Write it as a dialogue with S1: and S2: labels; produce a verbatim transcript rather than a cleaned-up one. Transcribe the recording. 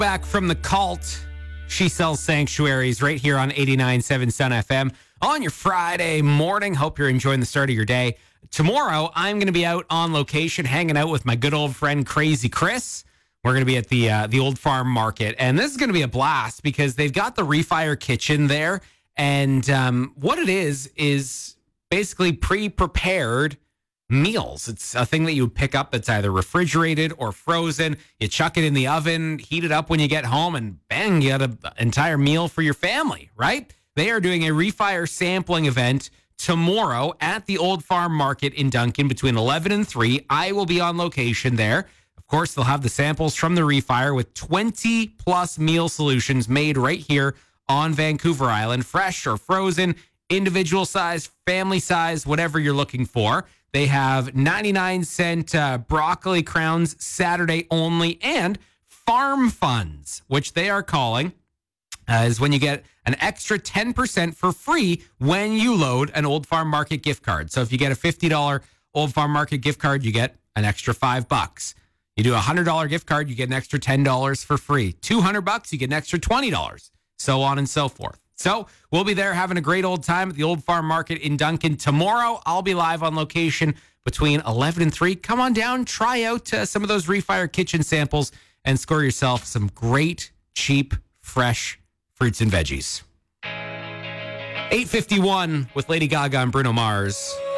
S1: back from the cult. She sells sanctuaries right here on eighty-nine point seven Sun F M on your Friday morning. Hope you're enjoying the start of your day. Tomorrow, I'm going to be out on location hanging out with my good old friend Crazy Chris. We're going to be at the uh, the Old Farm Market, and this is going to be a blast because they've got the Refire Kitchen there, and um, what it is is basically pre-prepared meals. It's a thing that you would pick up that's either refrigerated or frozen. You chuck it in the oven, heat it up when you get home, and bang, you got an entire meal for your family, right? They are doing a Refire sampling event tomorrow at the Old Farm Market in Duncan between eleven and three. I will be on location there. Of course, they'll have the samples from the Refire with twenty plus meal solutions made right here on Vancouver Island, fresh or frozen, individual size, family size, whatever you're looking for. They have ninety-nine cent uh, broccoli crowns Saturday only, and farm funds, which they are calling, uh, is when you get an extra ten percent for free when you load an Old Farm Market gift card. So if you get a fifty dollars Old Farm Market gift card, you get an extra five bucks. You do a one hundred dollars gift card, you get an extra ten dollars for free. two hundred bucks, you get an extra twenty dollars, so on and so forth. So we'll be there having a great old time at the Old Farm Market in Duncan. Tomorrow, I'll be live on location between eleven and three. Come on down, try out uh, some of those Refire kitchen samples, and score yourself some great, cheap, fresh fruits and veggies. eight fifty-one with Lady Gaga and Bruno Mars.